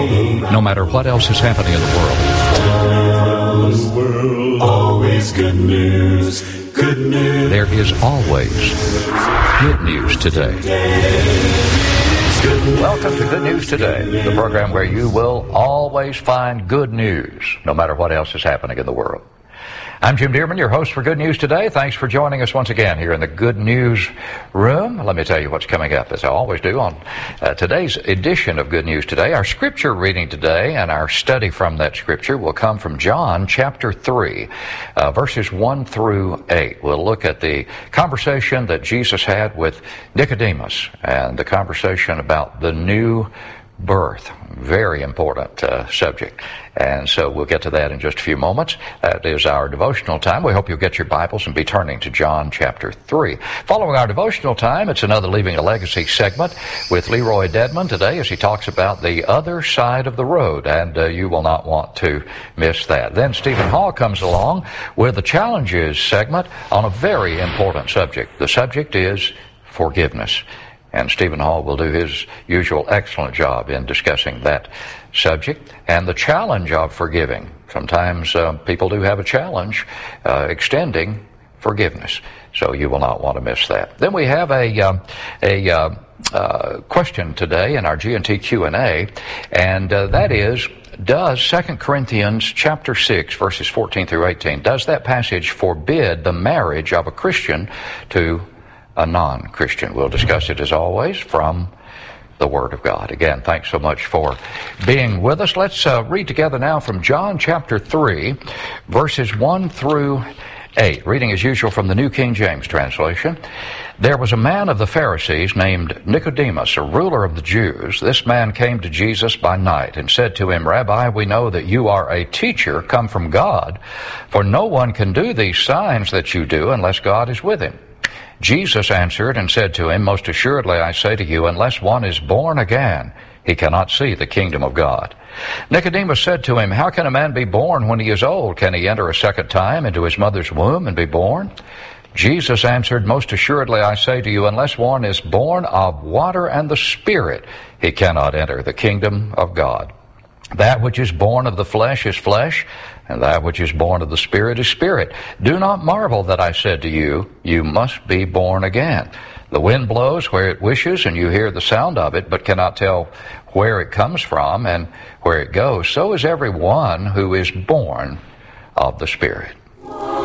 No matter what else is happening in the world, always good news, good news. There is always good news today. Welcome to Good News Today, the program where you will always find good news, no matter what else is happening in the world. I'm Jim Dearman, your host for Good News Today. Thanks for joining us once again here in the Good News Room. Let me tell you what's coming up, as I always do, on today's edition of Good News Today. Our scripture reading today and our study from that scripture will come from John chapter 3, verses 1 through 8. We'll look at the conversation that Jesus had with Nicodemus and the conversation about the new birth. Very important subject. And so we'll get to that in just a few moments. That is our devotional time. We hope you'll get your Bibles and be turning to John chapter 3. Following our devotional time, it's another Leaving a Legacy segment with Leroy Dedman today as he talks about the other side of the road, and you will not want to miss that. Then Stephen Hall comes along with the Challenges segment on a very important subject. The subject is forgiveness. And Stephen Hall will do his usual excellent job in discussing that subject and the challenge of forgiving. Sometimes people do have a challenge extending forgiveness, so you will not want to miss that. Then we have a question today in our G&T Q&A, and that is, does 2 Corinthians chapter 6, verses 14 through 18, does that passage forbid the marriage of a Christian to a non-Christian? We'll discuss it, as always, from the Word of God. Again, thanks so much for being with us. Let's read together now from John chapter 3, verses 1 through 8. Reading as usual from the New King James translation. There was a man of the Pharisees named Nicodemus, a ruler of the Jews. This man came to Jesus by night and said to him, Rabbi, we know that you are a teacher come from God, for no one can do these signs that you do unless God is with him. Jesus answered and said to him, Most assuredly I say to you, unless one is born again, he cannot see the kingdom of God. Nicodemus said to him, How can a man be born when he is old? Can he enter a second time into his mother's womb and be born? Jesus answered, Most assuredly I say to you, unless one is born of water and the Spirit, he cannot enter the kingdom of God. That which is born of the flesh is flesh, and that which is born of the Spirit is spirit. Do not marvel that I said to you, you must be born again. The wind blows where it wishes, and you hear the sound of it, but cannot tell where it comes from and where it goes. So is everyone who is born of the Spirit.